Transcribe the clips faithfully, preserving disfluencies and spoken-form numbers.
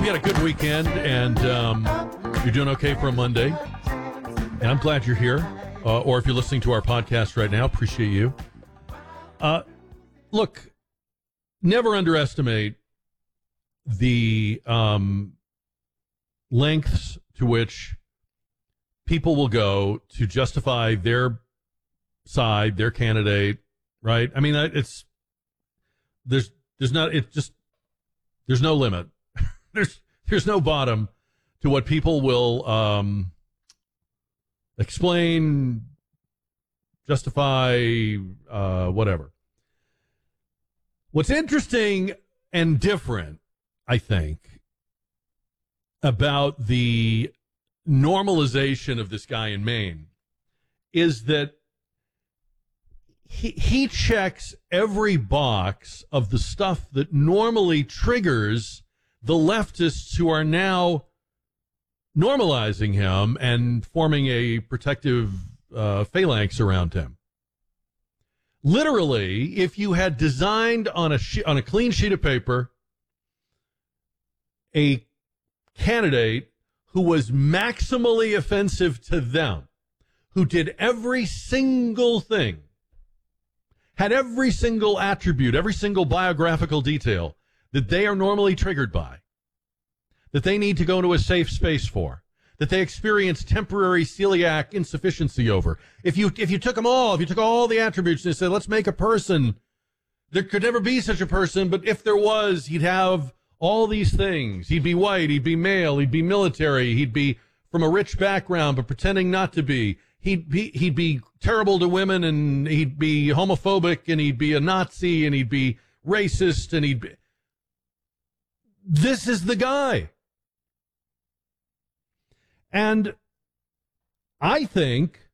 you had a good weekend and um, you're doing okay for a Monday. And I'm glad you're here. Uh, or if you're listening to our podcast right now, appreciate you. Uh, look, never underestimate the um, lengths to which people will go to justify their side, their candidate, right? I mean, it's, there's, there's not, it's just, there's no limit. there's, there's no bottom to what people will, um, explain, justify, uh, whatever. What's interesting and different, I think, about the normalization of this guy in Maine is that he, he checks every box of the stuff that normally triggers the leftists who are now normalizing him and forming a protective uh, phalanx around him. Literally, if you had designed on a she- on a clean sheet of paper a candidate who was maximally offensive to them, who did every single thing, had every single attribute, every single biographical detail that they are normally triggered by, that they need to go to a safe space for, that they experience temporary celiac insufficiency over. If you if you took them all, if you took all the attributes and said, let's make a person, there could never be such a person, but if there was, he'd have all these things. He'd be white, he'd be male, he'd be military, he'd be from a rich background but pretending not to be. He'd be, he'd be terrible to women, and he'd be homophobic, and he'd be a Nazi, and he'd be racist, and he'd be... This is the guy. And I think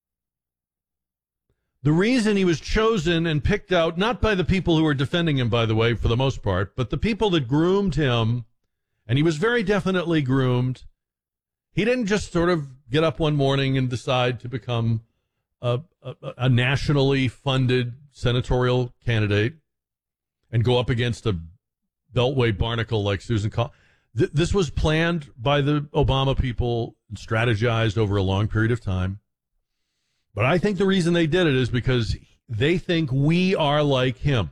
the reason he was chosen and picked out, not by the people who are defending him, by the way, for the most part, but the people that groomed him, and he was very definitely groomed. He didn't just sort of get up one morning and decide to become a, a, a nationally funded senatorial candidate and go up against a Beltway barnacle like Susan Collins. Th- this was planned by the Obama people and strategized over a long period of time. But I think the reason they did it is because they think we are like him.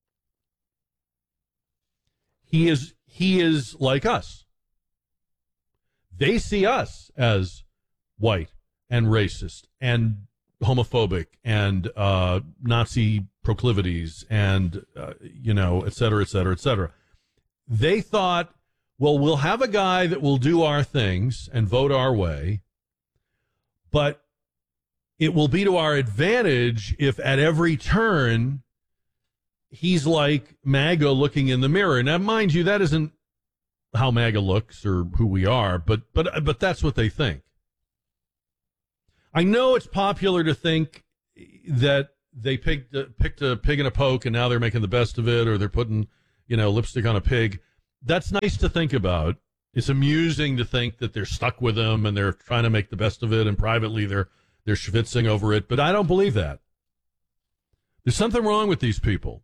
He is, he is like us. They see us as white and racist and homophobic and uh, Nazi proclivities and, uh, you know, et cetera, et cetera, et cetera. They thought, well, we'll have a guy that will do our things and vote our way, but it will be to our advantage if at every turn he's like MAGA looking in the mirror. Now, mind you, that isn't how MAGA looks or who we are, but but but that's what they think. I know it's popular to think that they picked a, picked a pig in a poke and now they're making the best of it, or they're putting, you know, lipstick on a pig. That's nice to think about. It's amusing to think that they're stuck with him and they're trying to make the best of it, and privately they're they're schwitzing over it. But I don't believe that. There's something wrong with these people.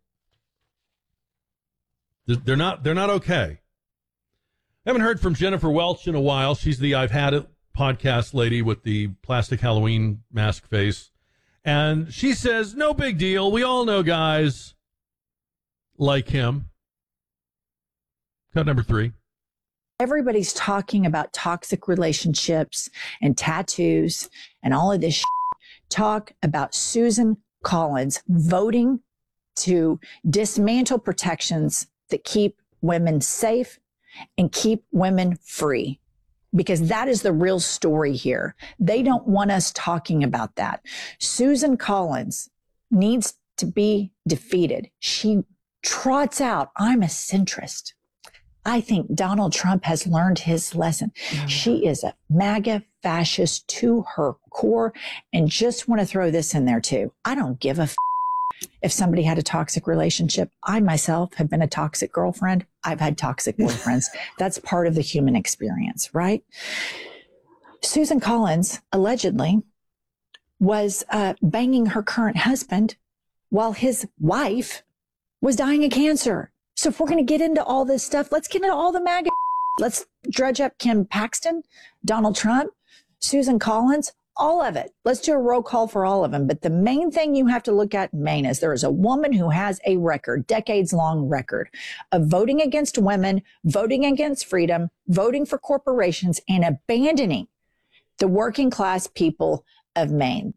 They're not they're not okay. I haven't heard from Jennifer Welch in a while. She's the I've Had It podcast lady with the plastic Halloween mask face. And she says, no big deal. We all know guys like him. Cut number three. Everybody's talking about toxic relationships and tattoos and all of this shit. Talk about Susan Collins voting to dismantle protections that keep women safe and keep women free, because that is the real story here. They don't want us talking about that. Susan Collins needs to be defeated. She trots out, I'm a centrist. I think Donald Trump has learned his lesson. Mm-hmm. She is a MAGA fascist to her core. And just want to throw this in there too. I don't give a f- if somebody had a toxic relationship. I myself have been a toxic girlfriend. I've had toxic boyfriends. That's part of the human experience, right? Susan Collins allegedly was uh, banging her current husband while his wife was dying of cancer. So if we're going to get into all this stuff, let's get into all the MAGA. Let's dredge up Kim Paxton, Donald Trump, Susan Collins, all of it. Let's do a roll call for all of them. But the main thing you have to look at in Maine is there is a woman who has a record, decades long record of voting against women, voting against freedom, voting for corporations, and abandoning the working class people of Maine.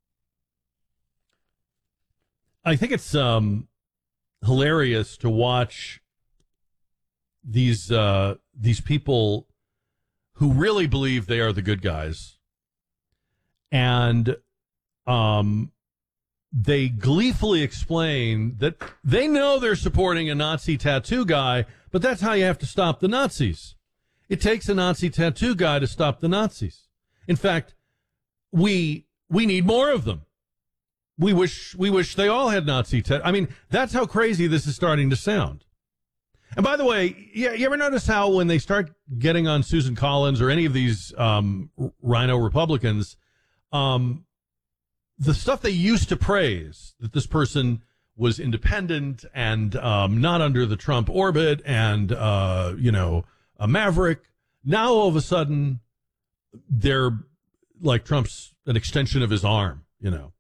I think it's um, hilarious to watch these uh, these people who really believe they are the good guys, and um, they gleefully explain that they know they're supporting a Nazi tattoo guy, but that's how you have to stop the Nazis. It takes a Nazi tattoo guy to stop the Nazis. In fact, we we need more of them. We wish we wish they all had Nazi tat. I mean, that's how crazy this is starting to sound. And by the way, you, you ever notice how when they start getting on Susan Collins or any of these um, rhino Republicans, um, the stuff they used to praise, that this person was independent and um, not under the Trump orbit and, uh, you know, a maverick, now all of a sudden they're like Trump's an extension of his arm, you know.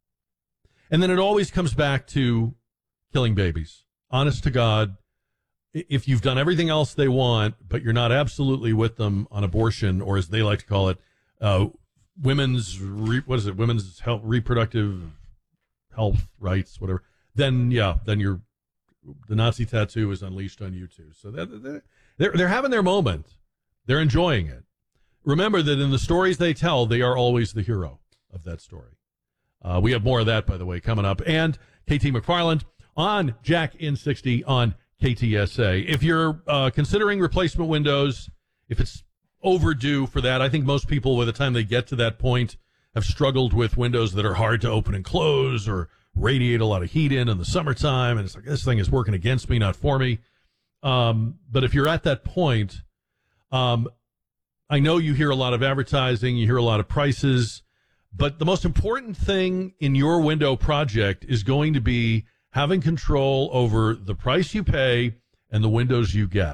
And then it always comes back to killing babies. Honest to God, if you've done everything else they want, but you're not absolutely with them on abortion, or as they like to call it, uh, women's, re- what is it, women's health, reproductive health rights, whatever, then, yeah, then you're, the Nazi tattoo is unleashed on you too. So they're, they're, they're having their moment. They're enjoying it. Remember that in the stories they tell, they are always the hero of that story. Uh, we have more of that, by the way, coming up. And K T McFarland on Jack in sixty on K T S A. If you're uh, considering replacement windows, if it's overdue for that, I think most people, by the time they get to that point, have struggled with windows that are hard to open and close or radiate a lot of heat in in the summertime. And it's like, this thing is working against me, not for me. Um, but if you're at that point, um, I know you hear a lot of advertising, you hear a lot of prices. But the most important thing in your window project is going to be having control over the price you pay and the windows you get.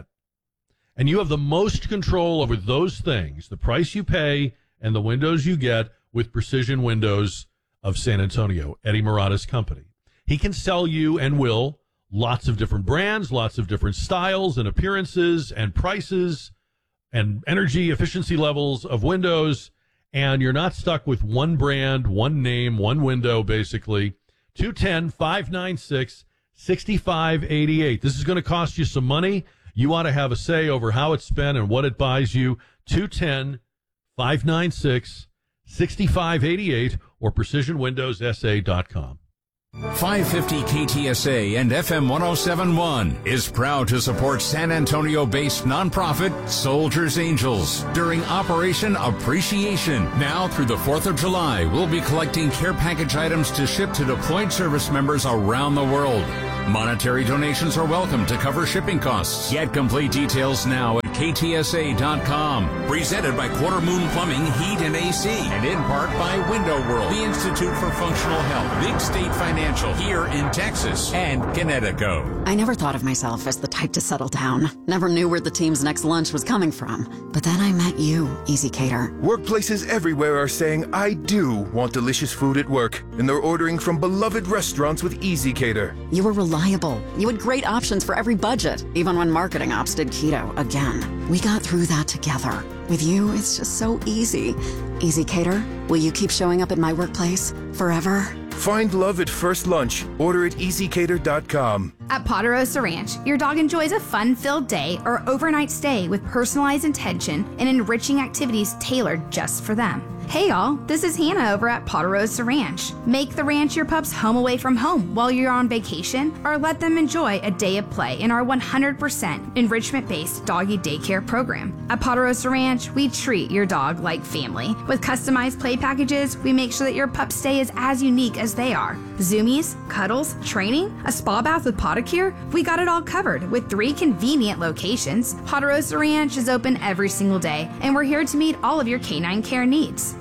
And you have the most control over those things, the price you pay and the windows you get, with Precision Windows of San Antonio, Eddie Murata's company. He can sell you and will lots of different brands, lots of different styles and appearances and prices and energy efficiency levels of windows. And you're not stuck with one brand, one name, one window, basically. two one zero, five nine six, six five eight eight. This is going to cost you some money. You ought to have a say over how it's spent and what it buys you. two one zero, five nine six, six five eight eight or precision windows s a dot com. five fifty K T S A and F M one oh seven point one is proud to support San Antonio-based nonprofit Soldiers Angels during Operation Appreciation. Now through the fourth of July, we'll be collecting care package items to ship to deployed service members around the world. Monetary donations are welcome to cover shipping costs. Get complete details now at K T S A dot com. Presented by Quarter Moon Plumbing, Heat and A C. And in part by Window World, the Institute for Functional Health, Big State Financial here in Texas, and Connecticut. I never thought of myself as the type to settle down. Never knew where the team's next lunch was coming from. But then I met you, Easy Cater. Workplaces everywhere are saying, I do want delicious food at work. And they're ordering from beloved restaurants with Easy Cater. You were reliable. You had great options for every budget, even when marketing ops did keto again. We got through that together. With you, it's just so easy. Easy Cater, will you keep showing up at my workplace forever? Find love at first lunch. Order at easy cater dot com. At Ponderosa Ranch, your dog enjoys a fun-filled day or overnight stay with personalized attention and enriching activities tailored just for them. Hey y'all, this is Hannah over at Ponderosa Ranch. Make the ranch your pup's home away from home while you're on vacation, or let them enjoy a day of play in our one hundred percent enrichment-based doggy daycare program. At Ponderosa Ranch, we treat your dog like family. With customized play packages, we make sure that your pup's stay is as unique as they are. Zoomies, cuddles, training, a spa bath with Podicure, we got it all covered with three convenient locations. Ponderosa Ranch is open every single day, and we're here to meet all of your canine care needs.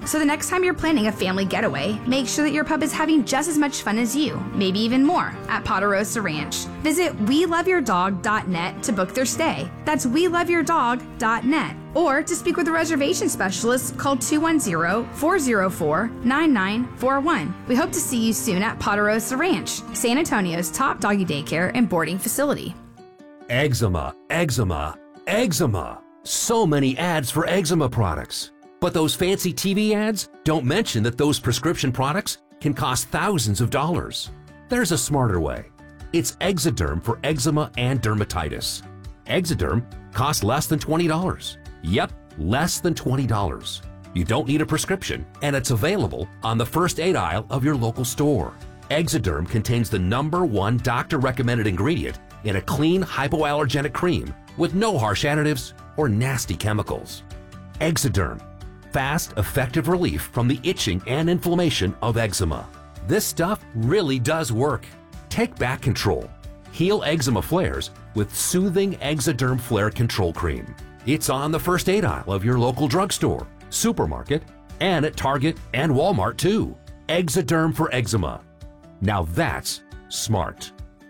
So the next time you're planning a family getaway, make sure that your pup is having just as much fun as you, maybe even more, at Ponderosa Ranch. Visit we love your dog dot net to book their stay. That's we love your dog dot net. Or to speak with a reservation specialist, call two one zero, four zero four, nine nine four one. We hope to see you soon at Ponderosa Ranch, San Antonio's top doggy daycare and boarding facility. Eczema, eczema, eczema. So many ads for eczema products. But those fancy T V ads don't mention that those prescription products can cost thousands of dollars. There's a smarter way. It's Exoderm for eczema and dermatitis. Exoderm costs less than twenty dollars. Yep, less than twenty dollars. You don't need a prescription, and it's available on the first aid aisle of your local store. Exoderm contains the number one doctor-recommended ingredient in a clean hypoallergenic cream with no harsh additives or nasty chemicals. Exoderm, fast, effective relief from the itching and inflammation of eczema. This stuff really does work. Take back control. Heal eczema flares with soothing Exoderm Flare Control Cream. It's on the first aid aisle of your local drugstore, supermarket, and at Target and Walmart too. Exoderm for eczema. Now that's smart.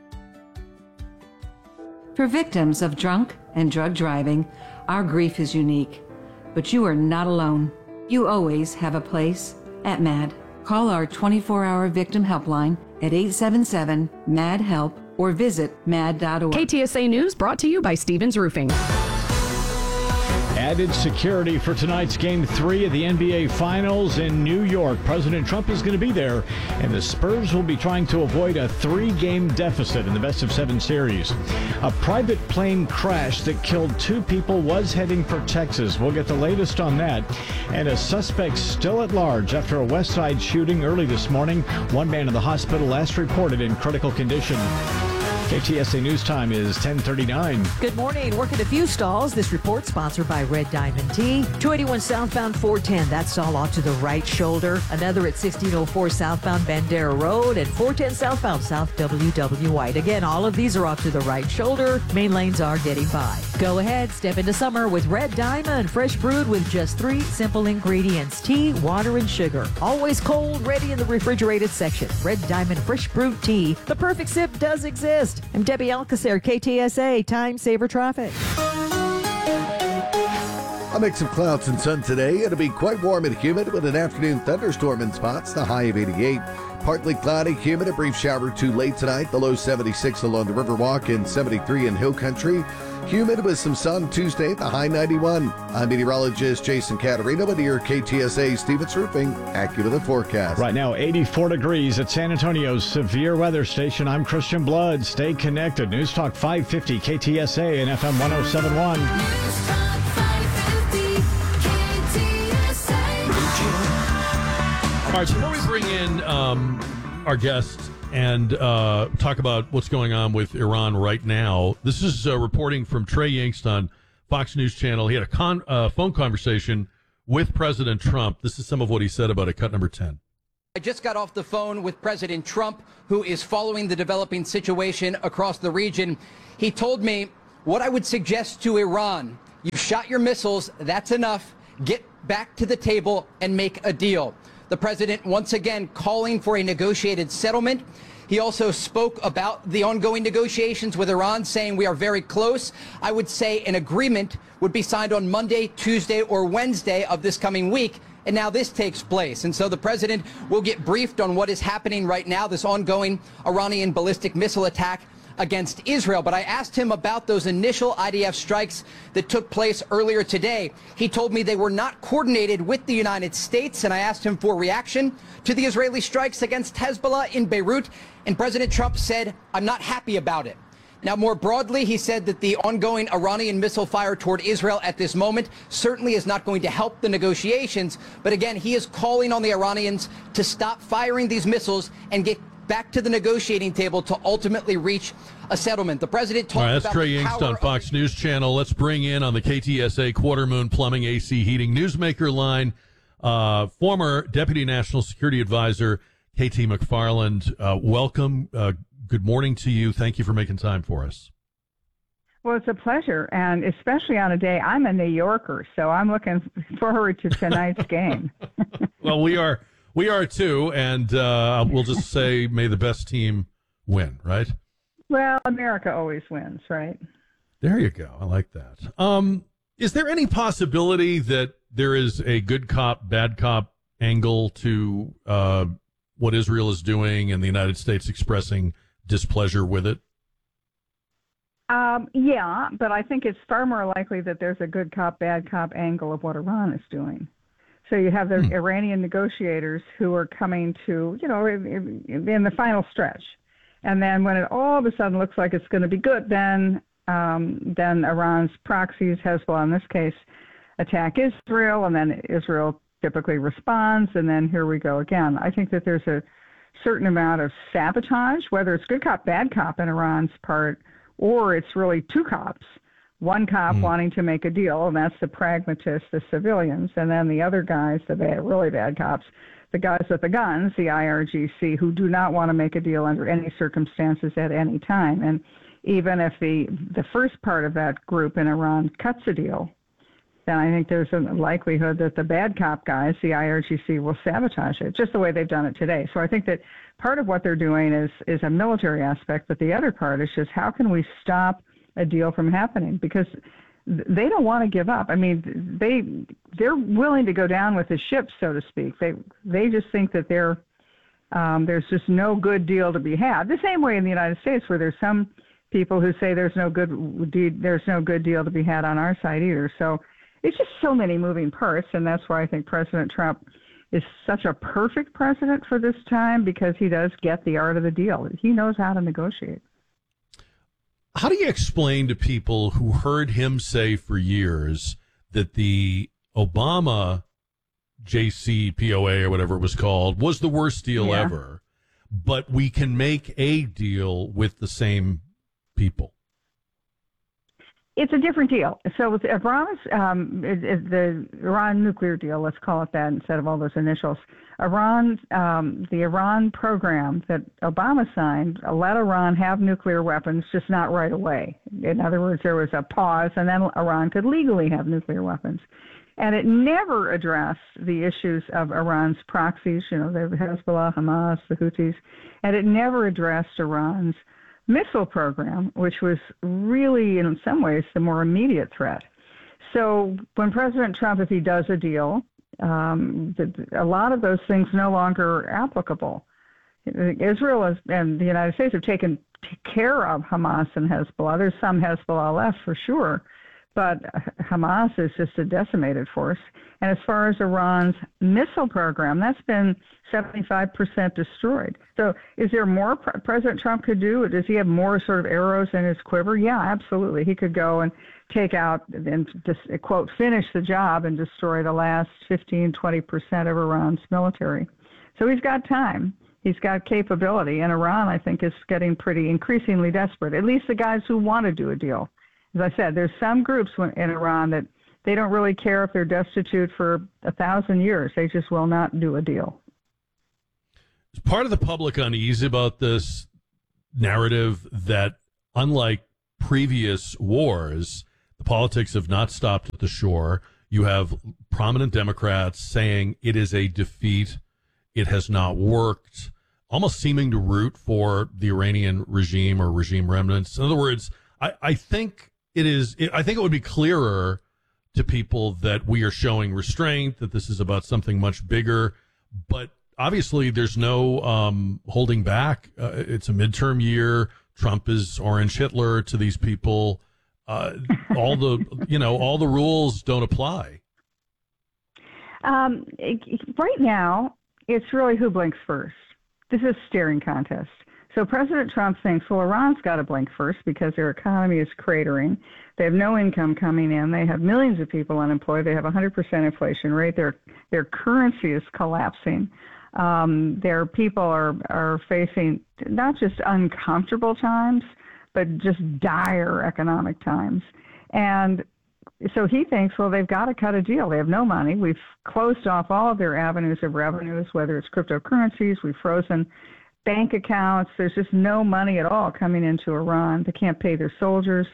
For victims of drunk and drug driving, our grief is unique. But you are not alone. You always have a place at MAD. Call our twenty-four hour victim helpline at eight seven seven, M A D, HELP or visit mad dot org. K T S A News brought to you by Stevens Roofing. Added security for tonight's Game three of the N B A Finals in New York. President Trump is going to be there, and the Spurs will be trying to avoid a three-game deficit in the best-of-seven series. A private plane crash that killed two people was heading for Texas. We'll get the latest on that. And a suspect still at large after a West Side shooting early this morning. One man in the hospital last reported in critical condition. K T S A News Time is ten thirty-nine. Good morning. Working a few stalls. This report sponsored by Red Diamond Tea. two eighty-one southbound four ten. That stall off to the right shoulder. Another at sixteen oh four southbound Bandera Road and four ten southbound South W W White. Again, all of these are off to the right shoulder. Main lanes are getting by. Go ahead. Step into summer with Red Diamond. Fresh brewed with just three simple ingredients. Tea, water, and sugar. Always cold, ready in the refrigerated section. Red Diamond Fresh Brewed Tea. The perfect sip does exist. I'm Debbie Alcacer, K T S A, Time Saver Traffic. A mix of clouds and sun today. It'll be quite warm and humid with an afternoon thunderstorm in spots, the high of eighty-eight. Partly cloudy, humid, a brief shower or two late tonight, the low seventy-six along the Riverwalk and seventy-three in Hill Country. Humid with some sun Tuesday, the high ninety-one. I'm meteorologist Jason Caterino with your K T S A Stevens Roofing AccuWeather forecast. Right now, eighty-four degrees at San Antonio's severe weather station. I'm Christian Blood. Stay connected. News Talk five fifty K T S A and F M one oh seven point one. News Talk five fifty K T S A. All right, before we bring in um, our guest and uh, talk about what's going on with Iran right now, this is uh, reporting from Trey Yingst on Fox News Channel. He had a con- uh, phone conversation with President Trump. This is some of what he said about it. Cut number ten. I just got off the phone with President Trump, who is following the developing situation across the region. He told me what I would suggest to Iran. You've shot your missiles. That's enough. Get back to the table and make a deal. The president once again calling for a negotiated settlement. He also spoke about the ongoing negotiations with Iran, saying we are very close. I would say an agreement would be signed on Monday, Tuesday, or Wednesday of this coming week. And now this takes place. And so the president will get briefed on what is happening right now, this ongoing Iranian ballistic missile attack against Israel. But I asked him about those initial I D F strikes that took place earlier today. He told me they were not coordinated with the United States, and I asked him for reaction to the Israeli strikes against Hezbollah in Beirut, and President Trump said, I'm not happy about it. Now, more broadly, he said that the ongoing Iranian missile fire toward Israel at this moment certainly is not going to help the negotiations. But again, he is calling on the Iranians to stop firing these missiles and get back to the negotiating table to ultimately reach a settlement. The president talked All right, that's about Trey the Yingst power on Fox News Channel. Let's bring in on the K T S A Quarter Moon Plumbing, A C Heating Newsmaker line, uh, former Deputy National Security Advisor K T McFarland. Uh, welcome. Uh, good morning to you. Thank you for making time for us. Well, it's a pleasure, and especially on a day, I'm a New Yorker, so I'm looking forward to tonight's game. Well, we are we are too, and uh, we'll just say may the best team win, right? Well, America always wins, right? There you go. I like that. Um, is there any possibility that there is a good cop, bad cop angle to uh, what Israel is doing and the United States expressing displeasure with it? Um, yeah, but I think it's far more likely that there's a good cop, bad cop angle of what Iran is doing. So you have the hmm. Iranian negotiators who are coming to, you know, in, in the final stretch. And then when it all of a sudden looks like it's going to be good, then um, then Iran's proxies, Hezbollah in this case, attack Israel, and then Israel typically responds, and then here we go again. I think that there's a certain amount of sabotage, whether it's good cop, bad cop in Iran's part, or it's really two cops, one cop mm. wanting to make a deal, and that's the pragmatists, the civilians, and then the other guys, the bad, really bad cops, the guys with the guns, the I R G C, who do not want to make a deal under any circumstances at any time. And even if the, the first part of that group in Iran cuts a deal, then I think there's a likelihood that the bad cop guys, the I R G C, will sabotage it, just the way they've done it today. So I think that part of what they're doing is is a military aspect, but the other part is just how can we stop a deal from happening? Because they don't want to give up. I mean, they they're willing to go down with the ship, so to speak. They they just think that they're um, there's just no good deal to be had. The same way in the United States, where there's some people who say there's no good deed, there's no good deal to be had on our side either. So it's just so many moving parts, and that's why I think President Trump is such a perfect president for this time, because he does get the art of the deal. He knows how to negotiate. How do you explain to people who heard him say for years that the Obama J C P O A or whatever it was called was the worst deal Yeah. ever, but we can make a deal with the same people? It's a different deal. So with Iran's, um, it, it, the Iran nuclear deal, let's call it that instead of all those initials, Iran, um, the Iran program that Obama signed let Iran have nuclear weapons, just not right away. In other words, there was a pause, and then Iran could legally have nuclear weapons. And it never addressed the issues of Iran's proxies, you know, the Hezbollah, Hamas, the Houthis, and it never addressed Iran's missile program, which was really, in some ways, the more immediate threat. So when President Trump, if he does a deal, um, a lot of those things no longer are applicable. Israel is, and the United States have taken care of Hamas and Hezbollah. There's some Hezbollah left for sure, but Hamas is just a decimated force. And as far as Iran's missile program, that's been seventy-five percent destroyed. So is there more Pre- President Trump could do? Does he have more sort of arrows in his quiver? Yeah, absolutely. He could go and take out and just, quote, finish the job and destroy the last fifteen, twenty percent of Iran's military. So he's got time. He's got capability. And Iran, I think, is getting pretty increasingly desperate, at least the guys who want to do a deal. As I said, there's some groups in Iran that they don't really care if they're destitute for a thousand years. They just will not do a deal. Is part of the public uneasy about this narrative that, unlike previous wars, the politics have not stopped at the shore? You have prominent Democrats saying it is a defeat, it has not worked, almost seeming to root for the Iranian regime or regime remnants. In other words, I, I think it is. I think it would be clearer to people that we are showing restraint, that this is about something much bigger. But obviously, there's no um, holding back. Uh, it's a midterm year. Trump is Orange Hitler to these people. Uh, all the you know all the rules don't apply. Um, right now, it's really who blinks first. This is a staring contest. So President Trump thinks, well, Iran's got to blink first because their economy is cratering. They have no income coming in. They have millions of people unemployed. They have a one hundred percent inflation rate. Their their currency is collapsing. Um, their people are, are facing not just uncomfortable times, but just dire economic times. And so he thinks, well, they've got to cut a deal. They have no money. We've closed off all of their avenues of revenues, whether it's cryptocurrencies. We've frozen bank accounts. There's just no money at all coming into Iran. They can't pay their soldiers.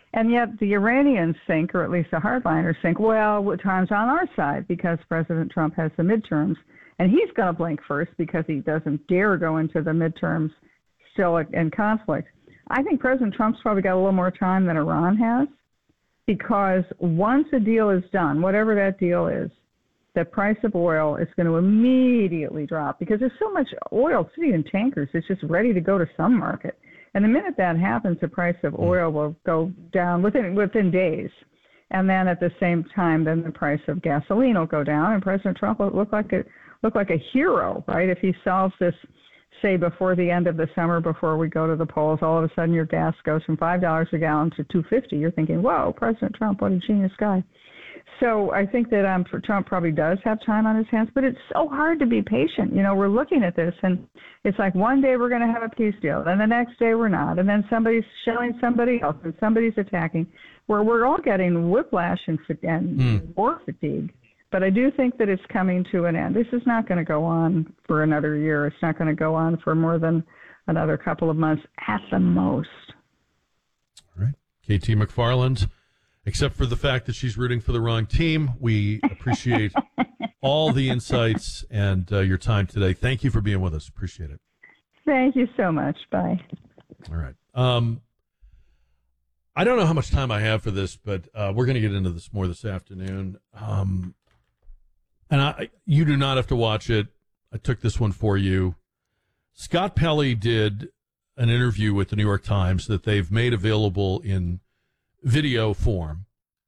And yet the Iranians think, or at least the hardliners think, well, time's on our side because President Trump has the midterms, and he's going to blink first because he doesn't dare go into the midterms still in conflict. I think President Trump's probably got a little more time than Iran has, because once a deal is done, whatever that deal is, the price of oil is going to immediately drop because there's so much oil sitting in tankers. It's just ready to go to some market. And the minute that happens, the price of oil will go down within within days. And then at the same time, then the price of gasoline will go down, and President Trump will look like a look like a hero, right? If he solves this, say, before the end of the summer, before we go to the polls, all of a sudden your gas goes from five dollars a gallon to two fifty. You're thinking, whoa, President Trump, what a genius guy. So I think that um, Trump probably does have time on his hands, but it's so hard to be patient. You know, we're looking at this, and it's like one day we're going to have a peace deal, and the next day we're not, and then somebody's shelling somebody else, and somebody's attacking. Where we're all getting whiplash and, and mm. war fatigue. But I do think that it's coming to an end. This is not going to go on for another year. It's not going to go on for more than another couple of months at the most. All right. K T McFarland. Except for the fact that she's rooting for the wrong team, we appreciate all the insights and uh, your time today. Thank you for being with us. Appreciate it. Thank you so much. Bye. All right. Um, I don't know how much time I have for this, but uh, we're going to get into this more this afternoon. Um, and I, you do not have to watch it. I took this one for you. Scott Pelley did an interview with the New York Times that they've made available in video form.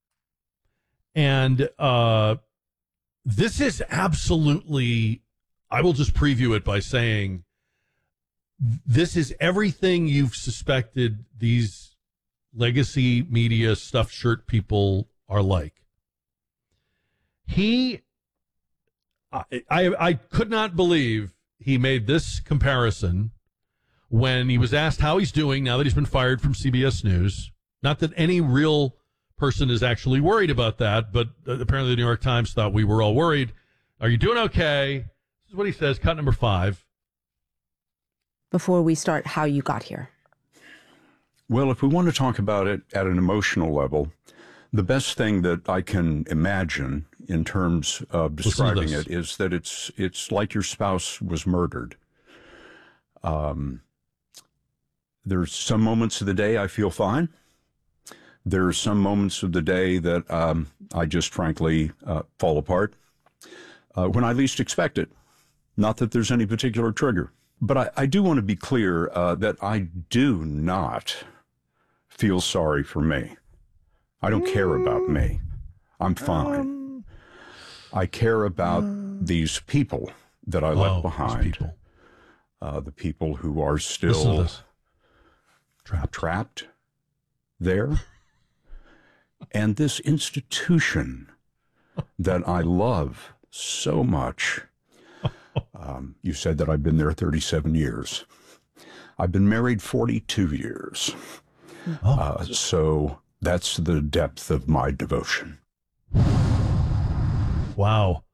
And uh, this is absolutely, I will just preview it by saying, this is everything you've suspected these legacy media stuffed shirt people are like. He, I, I, I could not believe he made this comparison when he was asked how he's doing now that he's been fired from C B S News. Not that any real person is actually worried about that, but apparently the New York Times thought we were all worried. Are you doing okay? This is what he says, cut number five. Before we start, how you got here. Well, if we want to talk about it at an emotional level, the best thing that I can imagine in terms of describing it is that it's it's like your spouse was murdered. Um, there's some moments of the day I feel fine. There are some moments of the day that um, I just frankly uh, fall apart uh, when I least expect it. Not that there's any particular trigger. But I, I do want to be clear uh, that I do not feel sorry for me. I don't mm. care about me. I'm fine. Um, I care about uh, these people that I oh, left behind. These people. Uh, the people who are still trapped. trapped there. And this institution that I love so much. Um, you said that I've been there thirty-seven years. I've been married forty-two years. Oh. Uh, so that's the depth of my devotion. Wow.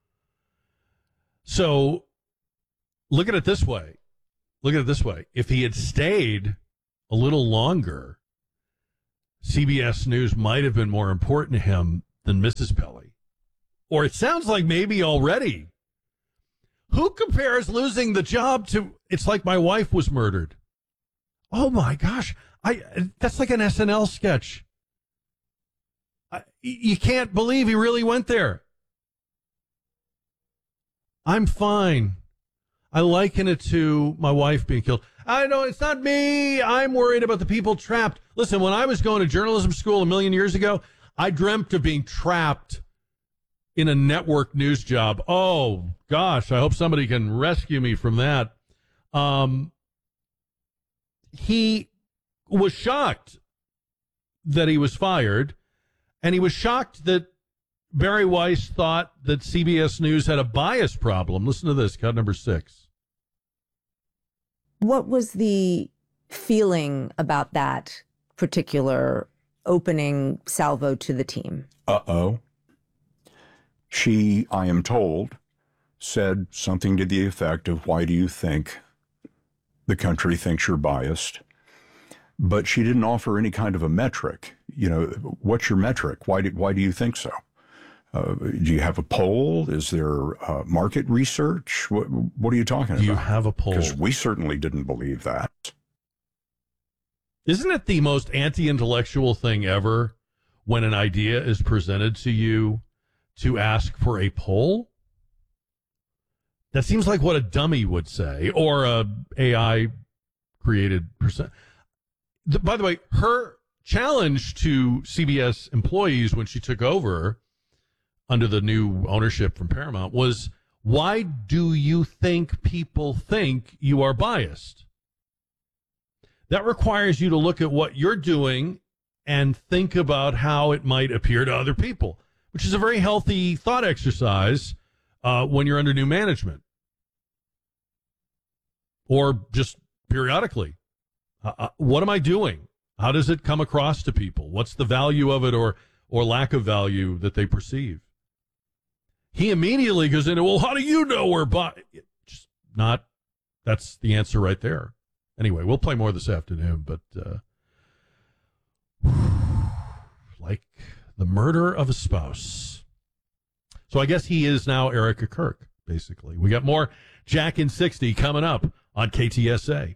So look at it this way. Look at it this way. If he had stayed a little longer, C B S News might have been more important to him than Missus Pelley. Or it sounds like maybe already. Who compares losing the job to, it's like my wife was murdered? Oh my gosh. I that's like an S N L sketch. I, you can't believe he really went there. I'm fine. I liken it to my wife being killed. I know it's not me. I'm worried about the people trapped. Listen, when I was going to journalism school a million years ago, I dreamt of being trapped in a network news job. Oh, gosh, I hope somebody can rescue me from that. Um, he was shocked that he was fired, and he was shocked that Barry Weiss thought that C B S News had a bias problem. Listen to this, cut number six. What was the feeling about that particular opening salvo to the team? Uh-oh. She, I am told, said something to the effect of, why do you think the country thinks you're biased? But she didn't offer any kind of a metric. you know, what's your metric? Why do, why do you think so? Uh, do you have a poll? Is there uh, market research? What, what are you talking about? Do you have a poll? Because we certainly didn't believe that. Isn't it the most anti-intellectual thing ever when an idea is presented to you to ask for a poll? That seems like what a dummy would say, or a A I created percent. The, by the way, her challenge to C B S employees when she took over under the new ownership from Paramount was, why do you think people think you are biased? That requires you to look at what you're doing and think about how it might appear to other people, which is a very healthy thought exercise uh, when you're under new management. Or just periodically. Uh, uh, what am I doing? How does it come across to people? What's the value of it, or or lack of value that they perceive? He immediately goes into, well, how do you know we're bi-? Just not, that's the answer right there. Anyway, we'll play more this afternoon, but uh, like the murder of a spouse. So I guess he is now Erica Kirk, basically. We got more Jack in sixty coming up on K T S A.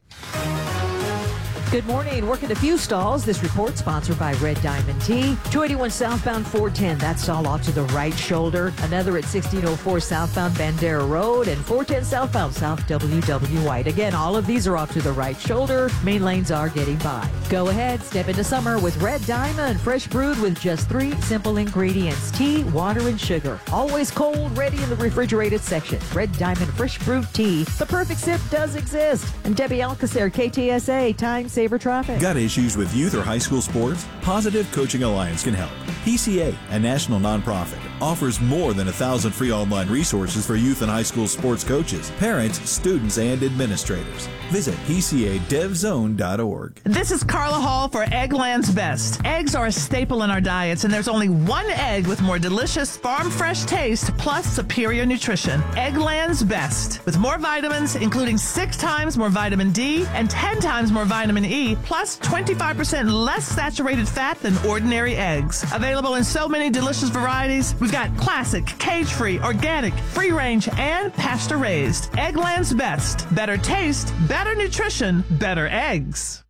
Good morning. Working a few stalls. This report sponsored by Red Diamond Tea. two eighty-one southbound four ten. That stall off to the right shoulder. Another at sixteen oh four southbound Bandera Road and four ten southbound South W W White. Again, all of these are off to the right shoulder. Main lanes are getting by. Go ahead. Step into summer with Red Diamond. Fresh brewed with just three simple ingredients. Tea, water, and sugar. Always cold, ready in the refrigerated section. Red Diamond Fresh Brewed Tea. The perfect sip does exist. And Debbie Alcacer, K T S A, Time Saver Traffic. Got issues with youth or high school sports? Positive Coaching Alliance can help. P C A, a national nonprofit, offers more than a thousand free online resources for youth and high school sports coaches, parents, students, and administrators. Visit P C A dev zone dot org. This is Carla Hall for Eggland's Best. Eggs are a staple in our diets, and there's only one egg with more delicious farm fresh taste plus superior nutrition. Eggland's Best. With more vitamins, including six times more vitamin D and ten times more vitamin E, plus twenty-five percent less saturated fat than ordinary eggs. Available in so many delicious varieties. We've got classic, cage-free, organic, free-range, and pasture-raised. Eggland's Best. Better taste, better nutrition, better eggs.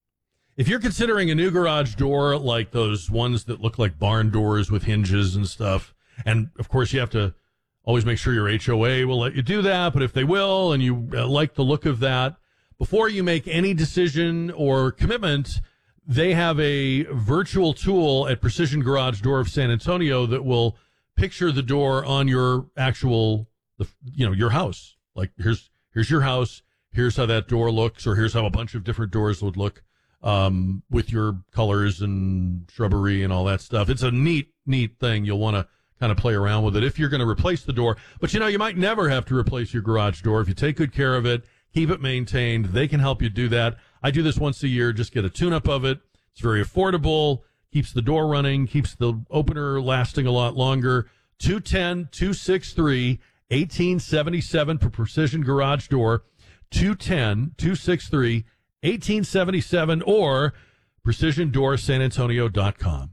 If you're considering a new garage door like those ones that look like barn doors with hinges and stuff, and of course you have to always make sure your H O A will let you do that, but if they will and you uh, like the look of that, before you make any decision or commitment, they have a virtual tool at Precision Garage Door of San Antonio that will picture the door on your actual, you know, your house. Like, here's here's your house, here's how that door looks, or here's how a bunch of different doors would look um, with your colors and shrubbery and all that stuff. It's a neat, neat thing. You'll want to kind of play around with it if you're going to replace the door. But, you know, you might never have to replace your garage door if you take good care of it. Keep it maintained. They can help you do that. I do this once a year. Just get a tune-up of it. It's very affordable. Keeps the door running. Keeps the opener lasting a lot longer. two one zero, two six three, one eight seven seven for Precision Garage Door. two one zero, two six three, one eight seven seven or precision door san antonio dot com.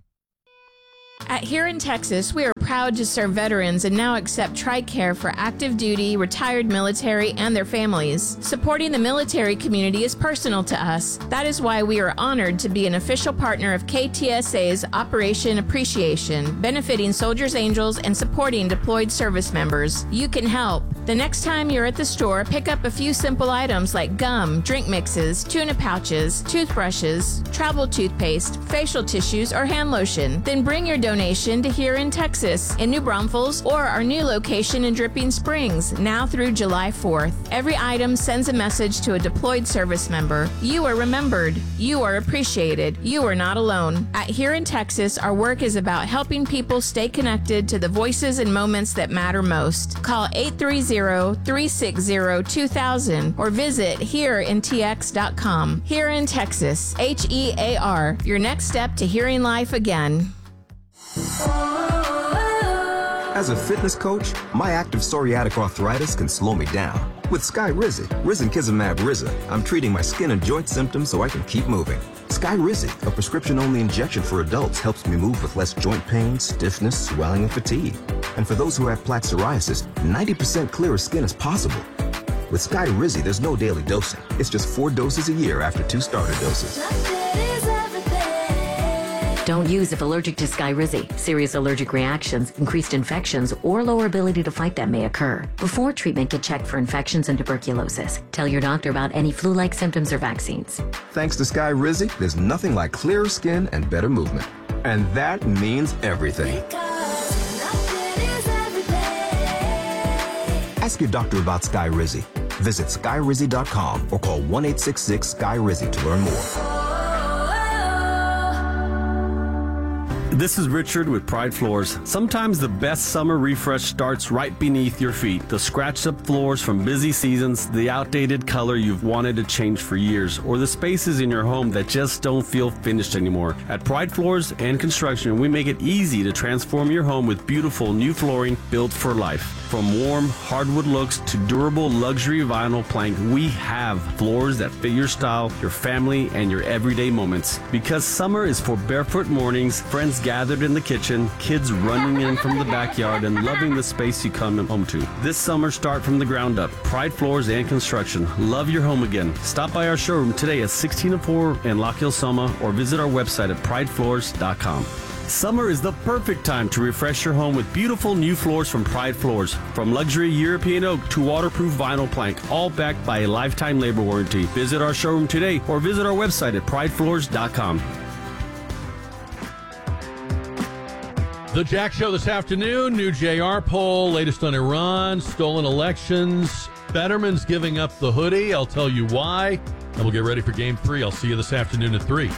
At Here in Texas, we are proud to serve veterans and now accept TRICARE for active duty, retired military, and their families. Supporting the military community is personal to us. That is why we are honored to be an official partner of K T S A's Operation Appreciation, benefiting Soldiers Angels and supporting deployed service members. You can help. The next time you're at the store, pick up a few simple items like gum, drink mixes, tuna pouches, toothbrushes, travel toothpaste, facial tissues, or hand lotion. Then bring your donation to Here in Texas, in New Braunfels, or our new location in Dripping Springs, now through July fourth. Every item sends a message to a deployed service member. You are remembered. You are appreciated. You are not alone. At Here in Texas, our work is about helping people stay connected to the voices and moments that matter most. Call eight three zero, three six zero, two thousand or visit here in t x dot com. Here in Texas, H E A R, your next step to hearing life again. As a fitness coach, my active psoriatic arthritis can slow me down. With Skyrizi, risankizumab Riza, I'm treating my skin and joint symptoms so I can keep moving. Skyrizi, a prescription-only injection for adults, helps me move with less joint pain, stiffness, swelling, and fatigue. And for those who have plaque psoriasis, ninety percent clearer skin is possible. With Skyrizi, there's no daily dosing. It's just four doses a year after two starter doses. Don't use if allergic to Skyrizi. Serious allergic reactions, increased infections, or lower ability to fight them may occur. Before treatment, get checked for infections and tuberculosis. Tell your doctor about any flu-like symptoms or vaccines. Thanks to Skyrizi, there's nothing like clearer skin and better movement. And that means everything. Ask your doctor about Skyrizi. Visit Skyrizi dot com or call one eight six six Skyrizi to learn more. This is Richard with Pride Floors. Sometimes the best summer refresh starts right beneath your feet. The scratched up floors from busy seasons, the outdated color you've wanted to change for years, or the spaces in your home that just don't feel finished anymore. At Pride Floors and Construction, we make it easy to transform your home with beautiful new flooring built for life. From warm hardwood looks to durable luxury vinyl plank, we have floors that fit your style, your family, and your everyday moments. Because summer is for barefoot mornings, friends gathered in the kitchen, kids running in from the backyard, and loving the space you come home to. This summer, start from the ground up. Pride Floors and Construction. Love your home again. Stop by our showroom today at sixteen oh four in Lock Hill, Soma, or visit our website at pride floors dot com. Summer is the perfect time to refresh your home with beautiful new floors from Pride Floors. From luxury European oak to waterproof vinyl plank, all backed by a lifetime labor warranty. Visit our showroom today or visit our website at pride floors dot com. The Jack Show this afternoon, new J R poll, latest on Iran, stolen elections. Fetterman's giving up the hoodie. I'll tell you why. And we'll get ready for game three. I'll see you this afternoon at three.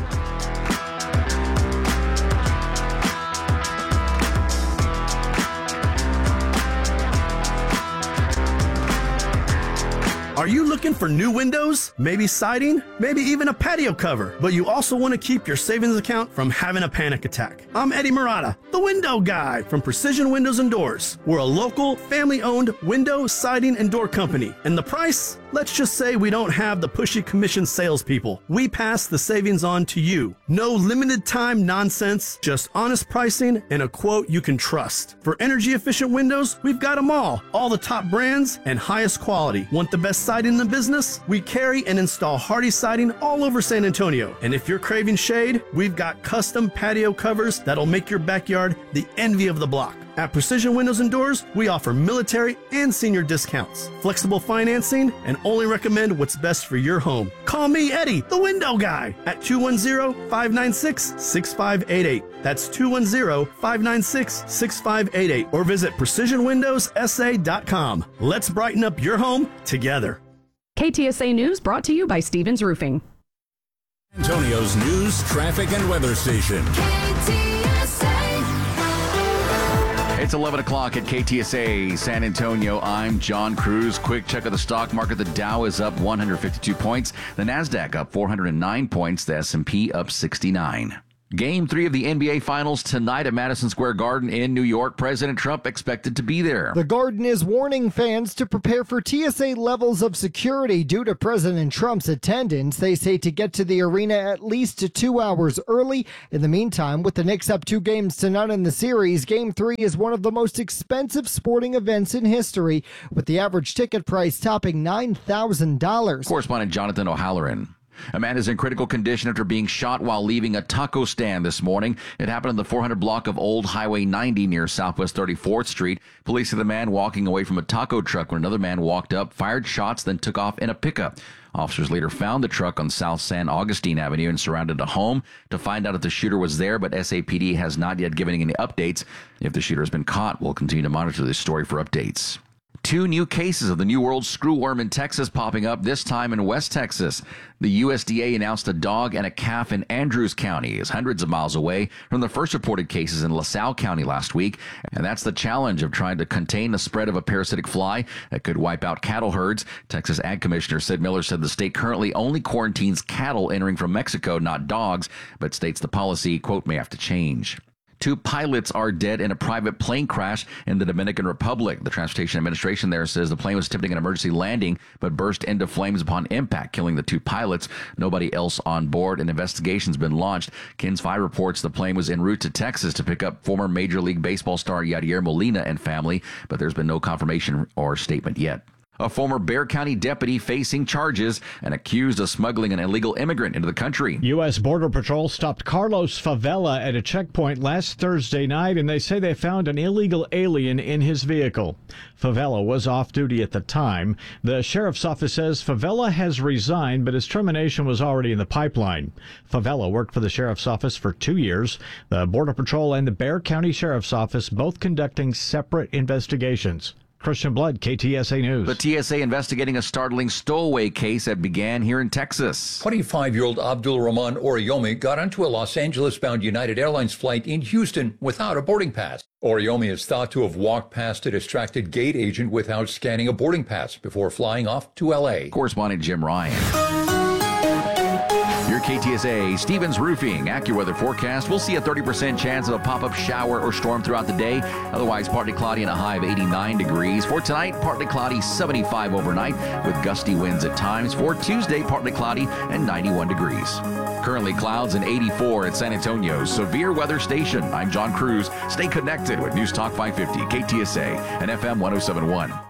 Are you looking for new windows? Maybe siding? Maybe even a patio cover? But you also want to keep your savings account from having a panic attack. I'm Eddie Murata, the window guy from Precision Windows and Doors. We're a local, family-owned window, siding, and door company. And the price? Let's just say we don't have the pushy commission salespeople. We pass the savings on to you. No limited time nonsense, just honest pricing and a quote you can trust. For energy-efficient windows, we've got them all. All the top brands and highest quality. Want the best siding in the business? We carry and install Hardy siding all over San Antonio. And if you're craving shade, we've got custom patio covers that'll make your backyard the envy of the block. At Precision Windows and Doors, we offer military and senior discounts, flexible financing, and only recommend what's best for your home. Call me, Eddie, the window guy, at two one zero, five nine six, six five eight eight. That's two one zero, five nine six, six five eight eight. Or visit precision windows s a dot com. Let's brighten up your home together. K T S A News brought to you by Stevens Roofing. Antonio's news, traffic, and weather station. It's eleven o'clock at K T S A San Antonio. I'm John Cruz. Quick check of the stock market. The Dow is up one hundred fifty-two points. The NASDAQ up four hundred nine points. The S and P up sixty-nine. Game three of the N B A Finals tonight at Madison Square Garden in New York. President Trump expected to be there. The Garden is warning fans to prepare for T S A levels of security due to President Trump's attendance. They say to get to the arena at least two hours early. In the meantime, with the Knicks up two games to none in the series, Game three is one of the most expensive sporting events in history, with the average ticket price topping nine thousand dollars. Correspondent Jonathan O'Halloran. A man is in critical condition after being shot while leaving a taco stand this morning. It happened in the four hundred block of Old Highway ninety near Southwest thirty-fourth Street. Police say the man walking away from a taco truck when another man walked up, fired shots, then took off in a pickup. Officers later found the truck on South San Augustine Avenue and surrounded a home to find out if the shooter was there, but S A P D has not yet given any updates. If the shooter has been caught, we'll continue to monitor this story for updates. Two new cases of the New World screwworm in Texas popping up, this time in West Texas. The U S D A announced a dog and a calf in Andrews County is hundreds of miles away from the first reported cases in LaSalle County last week. And that's the challenge of trying to contain the spread of a parasitic fly that could wipe out cattle herds. Texas Ag Commissioner Sid Miller said the state currently only quarantines cattle entering from Mexico, not dogs, but states the policy, quote, may have to change. Two pilots are dead in a private plane crash in the Dominican Republic. The Transportation Administration there says the plane was attempting an emergency landing but burst into flames upon impact, killing the two pilots. Nobody else on board. An investigation's been launched. KENS five reports the plane was en route to Texas to pick up former Major League Baseball star Yadier Molina and family, but there's been no confirmation or statement yet. A former Bexar County deputy facing charges and accused of smuggling an illegal immigrant into the country. U S. Border Patrol stopped Carlos Favela at a checkpoint last Thursday night, and they say they found an illegal alien in his vehicle. Favela was off duty at the time. The sheriff's office says Favela has resigned, but his termination was already in the pipeline. Favela worked for the sheriff's office for two years. The Border Patrol and the Bexar County Sheriff's Office both conducting separate investigations. Christian Blood, K T S A News. The T S A investigating a startling stowaway case that began here in Texas. twenty-five-year-old Abdul Rahman Oriomi got onto a Los Angeles-bound United Airlines flight in Houston without a boarding pass. Oriomi is thought to have walked past a distracted gate agent without scanning a boarding pass before flying off to L A. Correspondent Jim Ryan. Your K T S A Stevens Roofing AccuWeather forecast. We'll see a thirty percent chance of a pop-up shower or storm throughout the day. Otherwise, partly cloudy and a high of eighty-nine degrees. For tonight, partly cloudy, seventy-five overnight with gusty winds at times. For Tuesday, partly cloudy and ninety-one degrees. Currently clouds and eighty-four at San Antonio's Severe Weather Station. I'm John Cruz. Stay connected with News Talk five fifty, K T S A, and F M one oh seven point one.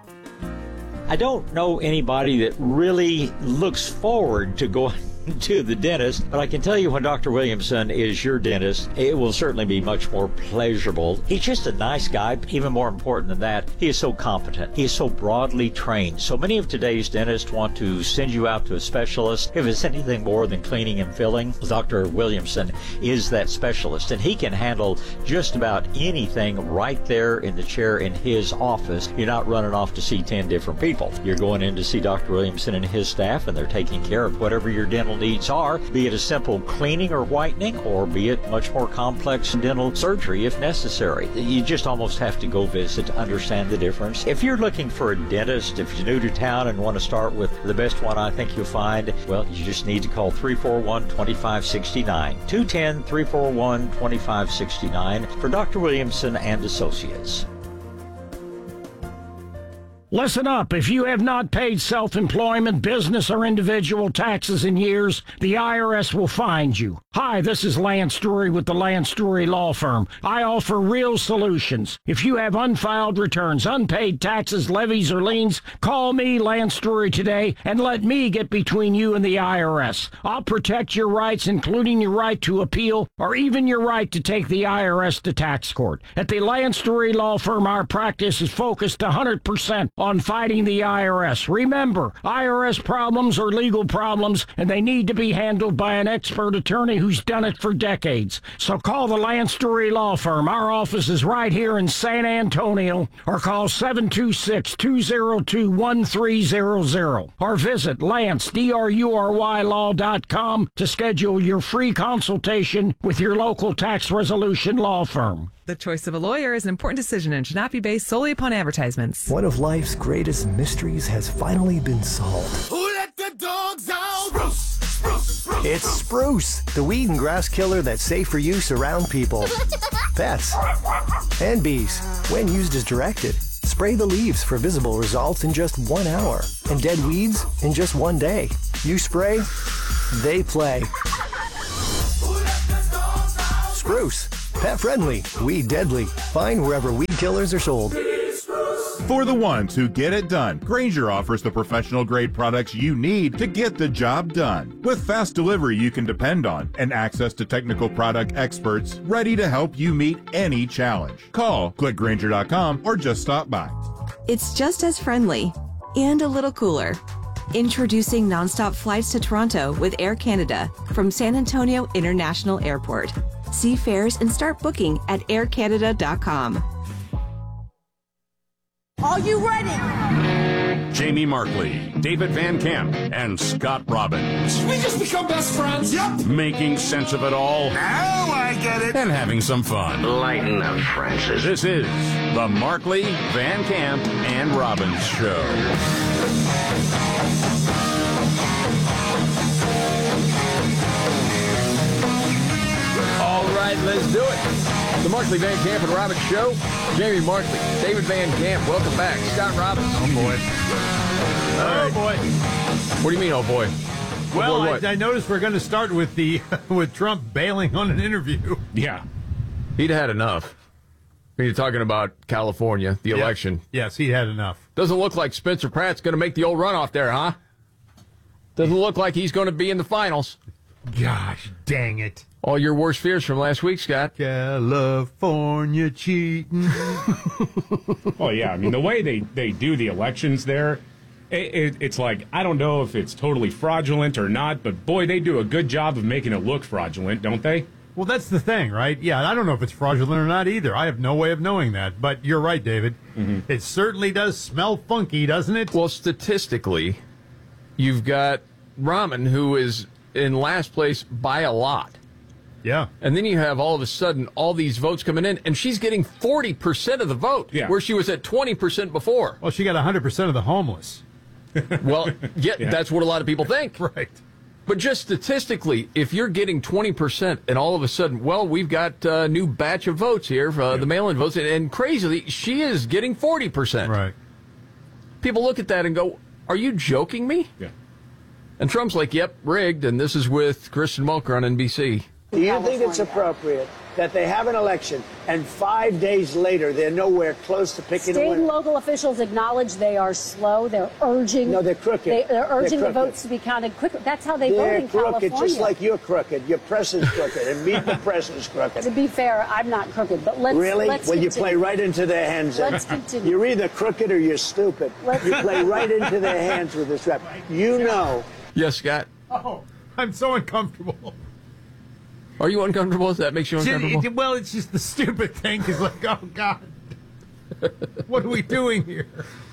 I don't know anybody that really looks forward to going to the dentist, but I can tell you when Doctor Williamson is your dentist, it will certainly be much more pleasurable. He's just a nice guy. Even more important than that, he is so competent. He is so broadly trained. So many of today's dentists want to send you out to a specialist. If it's anything more than cleaning and filling, Doctor Williamson is that specialist, and he can handle just about anything right there in the chair in his office. You're not running off to see ten different people. You're going in to see Doctor Williamson and his staff, and they're taking care of whatever your dental needs are, be it a simple cleaning or whitening, or be it much more complex dental surgery if necessary. You just almost have to go visit to understand the difference. If you're looking for a dentist, if you're new to town and want to start with the best one I think you'll find, well, you just need to call three four one, two five six nine, two one zero, three four one, two five six nine for Doctor Williamson and Associates. Listen up. If you have not paid self-employment, business, or individual taxes in years, the I R S will find you. Hi, this is Lance Drury with the Lance Drury Law Firm. I offer real solutions. If you have unfiled returns, unpaid taxes, levies, or liens, call me, Lance Drury, today, and let me get between you and the I R S. I'll protect your rights, including your right to appeal, or even your right to take the I R S to tax court. At the Lance Drury Law Firm, our practice is focused one hundred percent on fighting the I R S. Remember, I R S problems are legal problems, and they need to be handled by an expert attorney who's done it for decades. So call the Lance Drury Law Firm. Our office is right here in San Antonio, or call seven two six, two zero two, one three zero zero, or visit Lance, D R U R Y law dot com to schedule your free consultation with your local tax resolution law firm. The choice of a lawyer is an important decision and should not be based solely upon advertisements. One of life's greatest mysteries has finally been solved. Who let the dogs out? Spruce, spruce, spruce. It's Spruce, the weed and grass killer that's safe for use around people, pets, and bees. When used as directed, spray the leaves for visible results in just one hour, and dead weeds in just one day. You spray, they play. Spruce. Pet friendly, weed deadly. Find wherever weed killers are sold. For the ones who get it done, Grainger offers the professional grade products you need to get the job done. With fast delivery you can depend on and access to technical product experts ready to help you meet any challenge. Call, click Grainger dot com, or just stop by. It's just as friendly and a little cooler. Introducing nonstop flights to Toronto with Air Canada from San Antonio International Airport. See fares and start booking at air canada dot com. Are you ready? Jamie Markley, David Van Camp, and Scott Robbins. We just become best friends. Yep. Making sense of it all. Now I get it. And having some fun. Lighten up, Francis. This is the Markley, Van Camp, and Robbins Show. All right. right, let's do it. The Markley Van Camp and Robbins Show. Jamie Markley, David Van Camp, welcome back. Scott Robbins. Oh, boy. Oh, boy. What do you mean, oh, boy? Well, oh, boy, I, what? I noticed we're going to start with the with Trump bailing on an interview. Yeah. He'd had enough. When you're talking about California, the Yeah. election. Yes, he had enough. Doesn't look like Spencer Pratt's going to make the old runoff there, huh? Doesn't look like he's going to be in the finals. Gosh, dang it. All your worst fears from last week, Scott. California cheating. Well, yeah, I mean, the way they, they do the elections there, it, it, it's like, I don't know if it's totally fraudulent or not, but boy, they do a good job of making it look fraudulent, don't they? Well, that's the thing, right? Yeah, I don't know if it's fraudulent or not either. I have no way of knowing that. But you're right, David. Mm-hmm. It certainly does smell funky, doesn't it? Well, statistically, you've got Rahman, who is in last place by a lot. Yeah. And then you have all of a sudden all these votes coming in, and she's getting forty percent of the vote, Yeah. where she was at twenty percent before. Well, she got one hundred percent of the homeless. Well, yeah, Yeah. that's what a lot of people think. Right. But just statistically, if you're getting twenty percent and all of a sudden, well, we've got a new batch of votes here, uh, the mail-in votes, and, and crazily, she is getting forty percent. Right. People look at that and go, are you joking me? Yeah. And Trump's like, yep, rigged, and this is with Kristen Mulker on N B C. Do you think it's appropriate that they have an election and five days later they're nowhere close to picking a State and winner? local officials acknowledge they are slow. They're urging. No, they're crooked. They, they're urging They're the crooked. votes to be counted quicker. That's how they They're vote in crooked, California. just like you're crooked. Your press is crooked, and Meet the Press is crooked. To be fair, I'm not crooked, but let's Really? Let's well, you continue. play right into their hands. then. Let's continue. You're either crooked or you're stupid. Let's- You play right into their hands with this rap. You know. Yes, Scott. Oh, I'm so uncomfortable. Are you uncomfortable? That makes you It's- uncomfortable? it- well, it's just the stupid thing. Is like, oh, God. What are we doing here?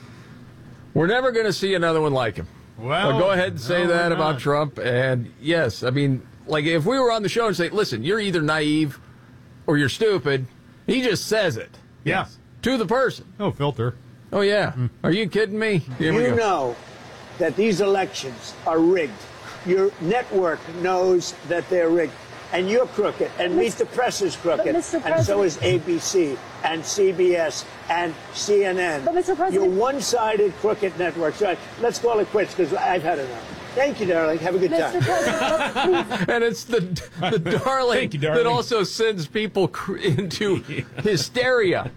We're never going to see another one like him. Well, So go ahead and say no, that we're about not. Trump. And yes, I mean, like if we were on the show and say, listen, you're either naive or you're stupid, he just says it. Yeah. To the person. No filter. Oh, yeah. Are you kidding me? Here we You go. know that these elections are rigged. Your network knows that they're rigged. And you're crooked, and Meet the Press is crooked, Mister and so President- is A B C, and C B S, and C N N. But, Mister President- You're one-sided crooked networks. All right, let's call it quits, because I've had enough. Thank you, darling. Have a good Mister time. President, let's please. And it's the the darling, Thank you, darling. that also sends people cr- into hysteria.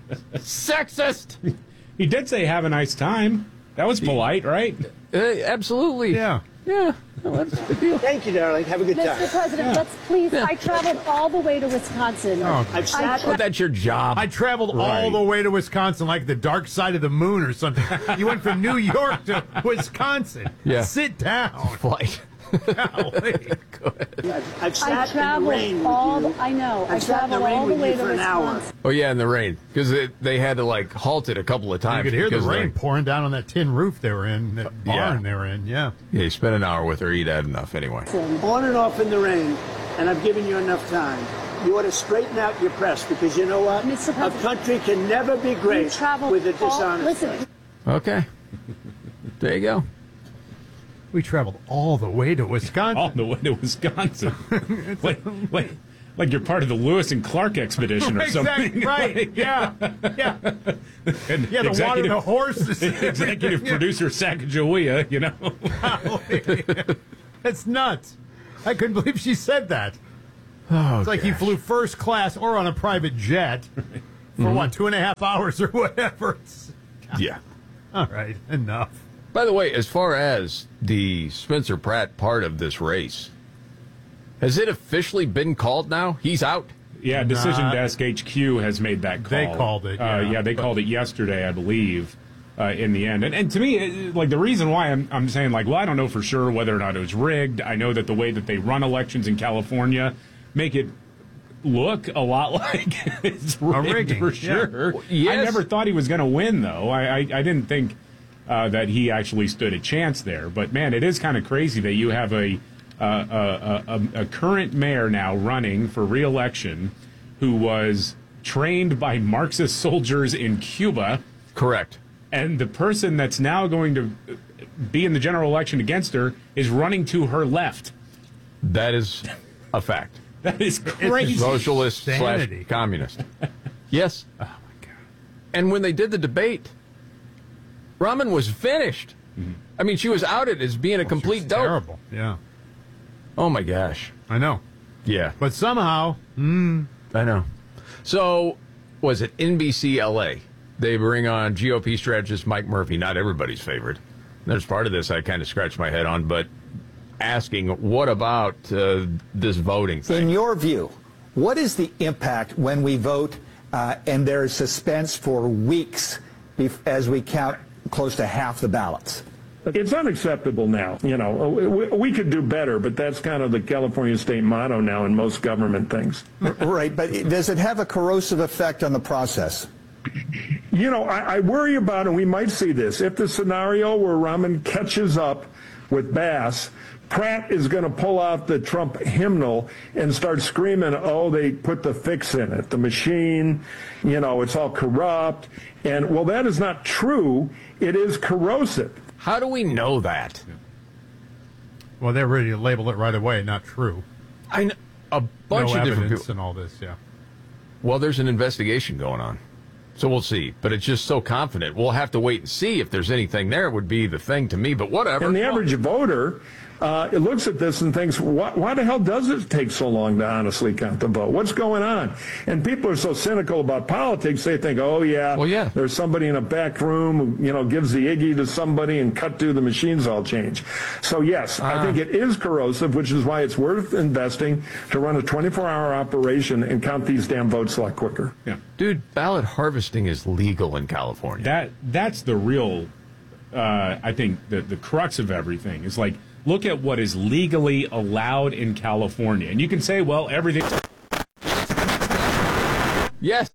Sexist. He did say have a nice time. That was polite, right? Uh, absolutely. Yeah. Yeah. Well, that's a good deal. Thank you, darling. Have a good Mister time. President, let's please. I traveled all the way to Wisconsin. Oh, I've I sat Well, that's your job. I traveled Right. all the way to Wisconsin, like the dark side of the moon or something. You went from New York to Wisconsin. Yeah. Sit down. Flight. Golly. I've, I've I sat in the traveled rain all. with you. I know. I I've sat in the traveled rain all the with way you to for an hour. Wisconsin. Oh, yeah, in the rain. Because they had to, like, halt it a couple of You times. could hear the because, rain like, pouring down on that tin roof they were in, that yeah. barn they were in. Yeah. Yeah, you spent an hour with her. You'd had enough anyway. On and off in the rain, and I've given you enough time. You ought to straighten out your press, because you know what? Mister A President, country can never be We great traveled with a all- dishonest Listen, press. Okay. There you go. We traveled all the way to Wisconsin. All the way to Wisconsin. like, like, like you're part of the Lewis and Clark expedition or Exactly, something. right. Like- Yeah. Yeah. And Yeah, the water, executive- the horses. Executive Yeah. producer Sacagawea, you know. That's nuts. I couldn't believe she said that. Oh, It's like he flew first class or on a private jet for Mhm. what, two and a half hours or whatever. It's- Yeah. All right, enough. By the way, as far as the Spencer Pratt part of this race, has it officially been called now? He's out? Yeah, Decision Desk H Q has made that call. They called it, Uh, yeah. yeah, they But- called it yesterday, I believe, uh, in the end. And, and to me, it, like the reason why I'm, I'm saying, like, well, I don't know for sure whether or not it was rigged. I know that the way that they run elections in California make it look a lot like it's rigged rigging, for yeah. sure. Yes. I never thought he was going to win, though. I, I, I didn't think uh, that he actually stood a chance there. But, man, it is kind of crazy that you have a, uh, a, a, a current mayor now running for re-election who was trained by Marxist soldiers in Cuba. Correct. And the person that's now going to be in the general election against her is running to her left. That is a fact. That is crazy. Socialist slash Sanity. communist. Yes. Oh, my God. And when they did the debate, Rahman was finished. Mm-hmm. I mean, she was outed as being a well, complete dope. Terrible, yeah. Oh, my gosh. I know. Yeah. But somehow, mm, I know. So, was it N B C L A? They bring on G O P strategist Mike Murphy, not everybody's favorite. There's part of this I kind of scratched my head on, but asking, what about uh, this voting thing? In your view, what is the impact when we vote uh, and there is suspense for weeks bef- as we count close to half the ballots? It's unacceptable now. You know, we, we could do better, but that's kind of the California state motto now in most government things. Right, but does it have a corrosive effect on the process? You know, I, I worry about, and we might see this, if the scenario where Rahman catches up with Bass, Pratt is going to pull out the Trump hymnal and start screaming, oh, they put the fix in it, the machine, you know, it's all corrupt. And, well, that is not true. It is corrosive. How do we know that? Well, they're ready to label it right away, not true. I know a bunch no of different evidence people. and all this, yeah. Well, there's an investigation going on. So we'll see. But it's just so confident. We'll have to wait and see if there's anything there would be the thing to me, but whatever. And the average voter, uh, it looks at this and thinks, why, why the hell does it take so long to honestly count the vote? What's going on? And people are so cynical about politics, they think, oh, yeah, well, yeah. there's somebody in a back room who, you know, gives the Iggy to somebody and cut to the machines all change. So, yes, Ah. I think it is corrosive, which is why it's worth investing to run a twenty-four hour operation and count these damn votes a lot quicker. Yeah. Dude, ballot harvesting is legal in California. That that's the real, uh, I think, the, the crux of everything is like, look at what is legally allowed in California. And you can say, well, everything. Yes.